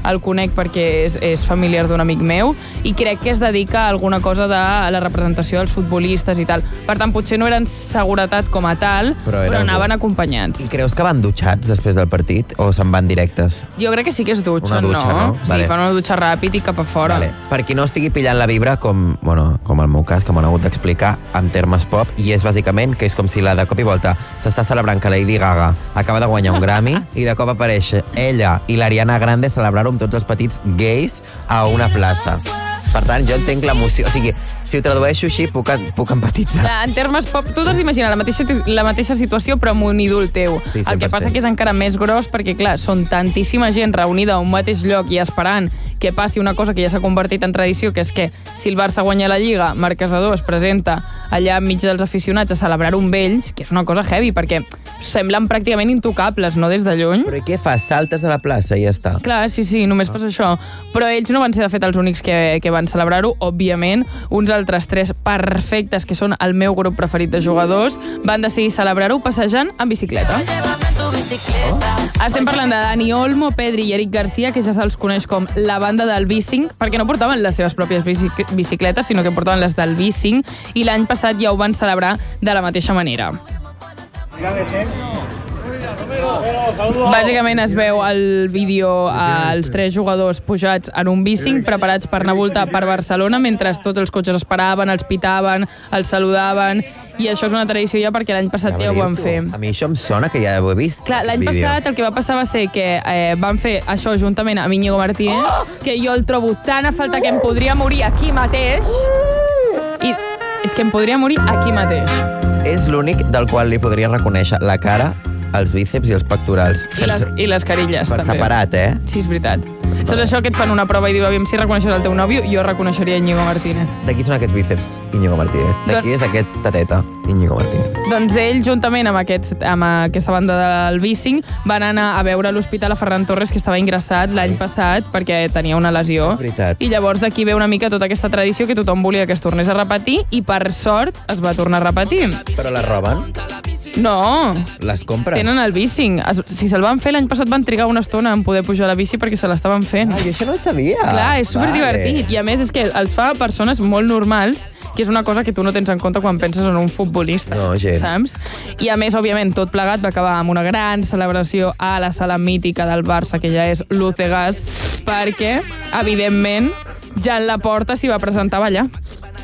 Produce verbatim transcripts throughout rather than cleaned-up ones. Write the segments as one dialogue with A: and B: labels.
A: el conec perquè és, és familiar d'un amic meu i crec que es dedica a alguna cosa de la representació dels futbolistes i tal. Per tant, potser no eren seguretat com a tal, però, però anaven algú. acompanyats.
B: I creus que van dutxats després del partit o se'n van directes?
A: Jo crec que sí que es dutxen,
B: dutxa,
A: no?
B: no? Vale.
A: Sí, fan una dutxa ràpid i cap a fora.
B: Vale. Per qui no estigui pillant la vibra, com, bueno, com el meu cas, que m'han hagut d'explicar en termes pop, i és bàsicament que és com si la de cop i volta s'està celebrant que Lady Gaga acaba de guanyar un Grammy i de cop apareix ella i l'Ariana Grande celebrar-ho amb tots els petits gais a una plaça. Per tant, jo entenc l'emoció. O sigui, si ho tradueixo així, puc, puc empatitzar.
A: En termes pop, tu t'has d'imaginar la mateixa, la mateixa situació, però amb un ídol teu.
B: Sí,
A: el que passa que és encara més gros perquè, clar, són tantíssima gent reunida a un mateix lloc i esperant que passi una cosa que ja s'ha convertit en tradició, que és que si el Barça guanya la Lliga, Marc Casador es presenta allà enmig dels aficionats a celebrar un vells, que és una cosa heavy, perquè semblen pràcticament intocables, no des de lluny.
B: Però i què fas? Saltes de la plaça i ja està.
A: Clar, sí, sí, només fas això. Però ells no van ser, de fet, els únics que, que van celebrar-ho, òbviament. Uns altres tres perfectes, que són el meu grup preferit de jugadors, van decidir celebrar-ho passejant en bicicleta. Oh. Estem parlant de Dani Olmo, Pedri i Eric Garcia, que ja se'ls coneix com la banda del Bicing, perquè no portaven les seves pròpies bicicletes, sinó que portaven les del Bicing, i l'any passat ja ho van celebrar de la mateixa manera. Bàsicament es veu el vídeo als tres jugadors pujats en un bicing preparats per anar a voltar per Barcelona mentre tots els cotxes esperaven, els pitaven, els saludaven, i això és una tradició ja perquè l'any passat ja ho van fer.
B: A mi això em sona que ja ho he vist.
A: Clar, l'any passat el que va passar va ser que eh, van fer això juntament amb Íñigo Martínez, oh! que jo el trobo tan a falta que em podria morir aquí mateix, i és que em podria morir aquí mateix.
B: És l'únic del qual li podria reconèixer la cara, els bíceps i els pectorals.
A: I les, i les carilles,
B: per
A: també.
B: Per separat, eh?
A: Sí, és veritat. Saps això que et fan una prova i diu, aviam si reconeixerà el teu nòvio, jo reconeixeria Íñigo Martínez.
B: D'aquí són aquests bíceps, Íñigo Martínez. D'aquí Don... és aquest tateta, Íñigo Martínez.
A: Doncs ell, juntament amb, aquests, amb aquesta banda del Bicing, van anar a veure a l'hospital a Ferran Torres, que estava ingressat l'any passat perquè tenia una lesió. I llavors d'aquí ve una mica tota aquesta tradició que tothom volia que es tornés a repetir i per sort es va tornar a repetir.
B: Però la roben?
A: No.
B: Les compren?
A: Tenen el Bicing. Si se'l van fer l'any passat van trigar una estona en poder pujar a la bici perquè se l'estaven fent.
B: Ah, jo això no ho sabia.
A: Clar, és superdivertit. Vale. I a més és que els fa persones molt normals, que és una cosa que tu no tens en compte quan penses en un futbolista.
B: No, gens.
A: Saps? I a més, òbviament, tot plegat va acabar amb una gran celebració a la sala mítica del Barça, que ja és Luz de Gas, perquè, evidentment, Jan Laporta s'hi va presentar a ballar.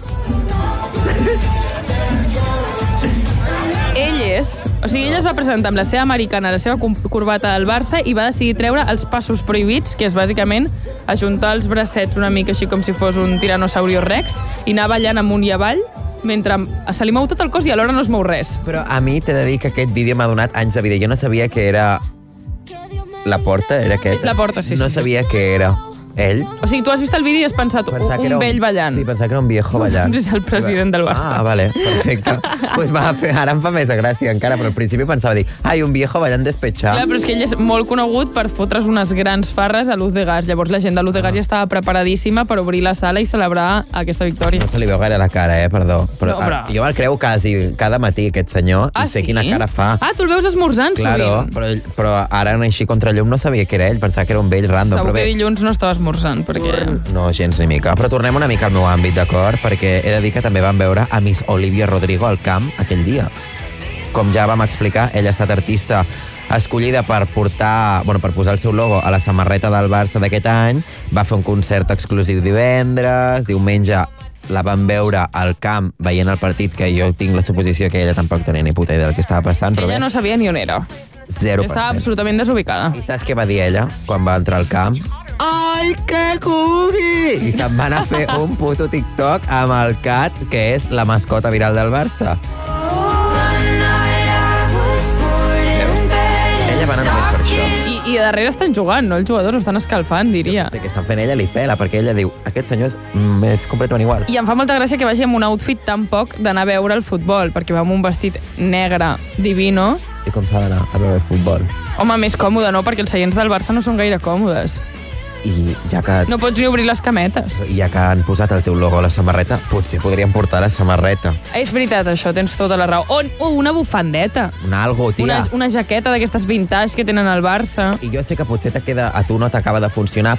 A: Ell és... O sigui, ell es va presentar amb la seva americana, la seva corbata del Barça i va decidir treure els passos prohibits, que és bàsicament ajuntar els bracets una mica així com si fos un tiranosaurio rex i anar ballant amunt i avall mentre se li mou tot el cos i alhora no es mou res.
B: Però a mi t'he de dir que aquest vídeo m'ha donat anys de vida. Jo no sabia que era... Laporta, era aquest?
A: És Laporta, sí.
B: No
A: sí,
B: sabia
A: sí.
B: que era ell.
A: O sigui, tu has vist el vídeo i has pensat un, un vell ballant.
B: Sí, pensava que era un viejo ballant.
A: És el president del Barça.
B: Ah, vale, perfecte. Pues va fer, ara em fa més gràcia encara, però al principi pensava dir, ai, un viejo ballant despetxat.
A: Clar, però és que ell és molt conegut per fotre's unes grans farres a Luz de Gas. Llavors la gent de Luz de Gas ja estava preparadíssima per obrir la sala i celebrar aquesta victòria.
B: No se li veu gaire la cara, eh, perdó. Però,
A: no, però...
B: Jo me'l creu quasi cada matí, aquest senyor,
A: ah,
B: i sé
A: sí?
B: quina cara fa.
A: Ah, tu el veus esmorzant
B: claro,
A: sovint.
B: Però, però ara així contra llum no sabia que era ell, pensava que era un vell random.
A: Segur
B: però
A: que dilluns no estava esmorzant, perquè...
B: No, gens ni mica. Però tornem una mica al meu àmbit, d'acord? Perquè he de dir que també vam veure a Miss Olivia Rodrigo al camp aquell dia. Com ja vam explicar, ella ha estat artista escollida per portar, bueno, per posar el seu logo a la samarreta del Barça d'aquest any. Va fer un concert exclusiu divendres, diumenge la vam veure al camp veient el partit, que jo tinc la suposició que ella tampoc tenia ni puta idea del que estava passant.
A: Ella
B: però
A: no sabia ni on era.
B: Zero per cent.
A: Estava absolutament desubicada.
B: I saps què va dir ella quan va entrar al camp? Ai, que cugui! I se'n van a fer un puto TikTok amb el Cat, que és la mascota viral del Barça. Ella va anar només per això.
A: I, I a darrere estan jugant, no? Els jugadors ho estan escalfant, diria.
B: Jo sé que estan fent ella li pela, perquè ella diu, aquest senyor és, mm, és completament igual.
A: I em fa molta gràcia que vagi amb un outfit tan poc d'anar a veure el futbol, perquè va amb un vestit negre divino.
B: I com s'ha d'anar a veure el futbol?
A: Home, més còmode, no? Perquè els seients del Barça no són gaire còmodes.
B: I ja que...
A: No pots ni obrir les cametes.
B: I ja que han posat el teu logo a la samarreta, potser podrien portar la samarreta.
A: És veritat, això, tens tota la raó. O, o una bufandeta.
B: Un algo, tia.
A: Una, una jaqueta d'aquestes vintage que tenen al Barça.
B: I jo sé que potser te queda, a tu no t'acaba de funcionar,